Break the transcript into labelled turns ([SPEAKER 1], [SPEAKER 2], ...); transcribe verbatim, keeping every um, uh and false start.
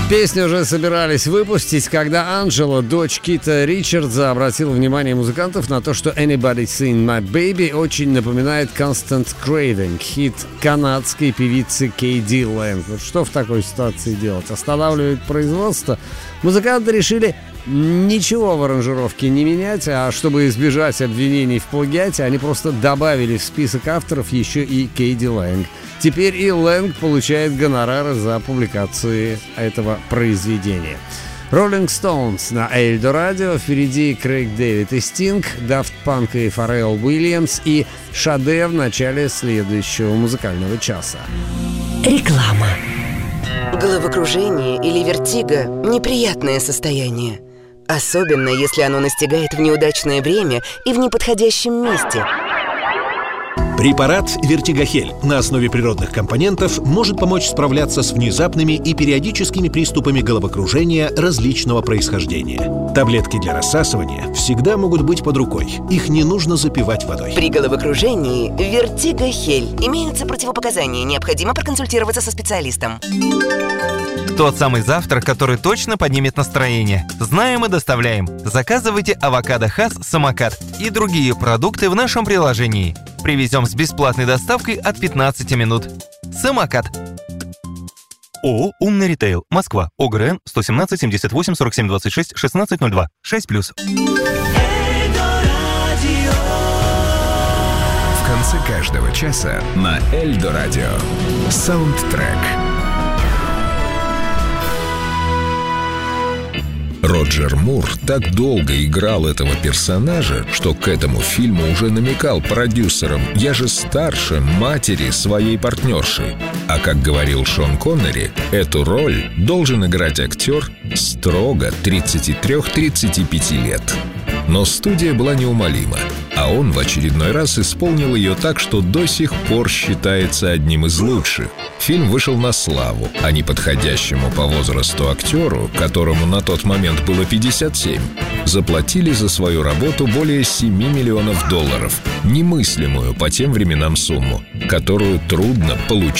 [SPEAKER 1] Песню уже собирались выпустить, когда Анджела, дочь Кита Ричардса, обратила внимание музыкантов на то, что «Anybody Seen My Baby» очень напоминает «Constant Craving», хит канадской певицы Кей Ди Лэнг. Вот что в такой ситуации делать? Останавливать производство? Музыканты решили ничего в аранжировке не менять, а чтобы избежать обвинений в плагиате, они просто добавили в список авторов еще и Кей Ди Лэнг. Теперь и Лэнг получает гонорары за публикации этого произведения. Rolling Stones на Эльдо Радио. Впереди Крейг Дэвид и Стинг, Daft Punk и Фаррелл Уильямс и Шаде в начале следующего музыкального часа.
[SPEAKER 2] Реклама.
[SPEAKER 3] Головокружение или вертиго – неприятное состояние. Особенно, если оно настигает в неудачное время и в неподходящем месте.
[SPEAKER 4] Препарат «Вертигохель» на основе природных компонентов может помочь справляться с внезапными и периодическими приступами головокружения различного происхождения. Таблетки для рассасывания всегда могут быть под рукой. Их не нужно запивать водой.
[SPEAKER 3] При головокружении «Вертигохель» имеются противопоказания. Необходимо проконсультироваться со специалистом.
[SPEAKER 5] Тот самый завтрак, который точно поднимет настроение. Знаем и доставляем. Заказывайте авокадо Хас Самокат и другие продукты в нашем приложении. Привезем с бесплатной доставкой от пятнадцати минут. Самокат. ООО «Умный ритейл», Москва, ОГРН сто семнадцать семьдесят восемь сорок семь двадцать шесть шестнадцать ноль два, шесть плюс.
[SPEAKER 6] В конце каждого часа на Эльдо Радио саундтрек. Роджер Мур так долго играл этого персонажа, что к этому фильму уже намекал продюсерам: «Я же старше матери своей партнерши». А как говорил Шон Коннери, эту роль должен играть актер строго тридцати трёх - тридцати пяти лет. Но студия была неумолима, а он в очередной раз исполнил ее так, что до сих пор считается одним из лучших. Фильм вышел на славу, а неподходящему по возрасту актеру, которому на тот момент было пятьдесят семь, заплатили за свою работу более семи миллионов долларов. Немыслимую по тем временам сумму, которую трудно получить